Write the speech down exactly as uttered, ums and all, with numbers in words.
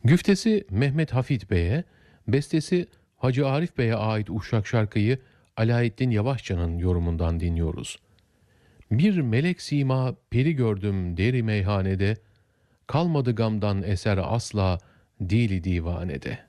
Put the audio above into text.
Güftesi Mehmet Hafit Bey'e, bestesi Hacı Arif Bey'e ait Uşak şarkıyı Alaeddin Yavaşça'nın yorumundan dinliyoruz. Bir melek sima peri gördüm deri meyhanede, kalmadı gamdan eser asla dili divanede.